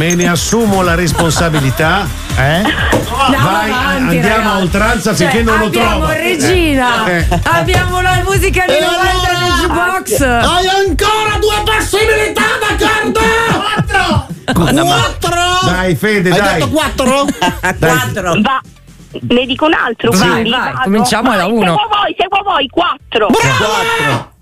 me ne assumo la responsabilità. Vai, avanti, andiamo ragazzi. a oltranza finché non lo trovo. Abbiamo Regina, abbiamo la musica di 90 del jukebox. Hai ancora 2 possibilità, d'accordo? 4. Dai, Fede, Hai dai. detto 4? 4. Va. Ne dico un altro, Vai, quindi vai, vado. cominciamo da Vai, uno. Seguo voi, 4. Bravo!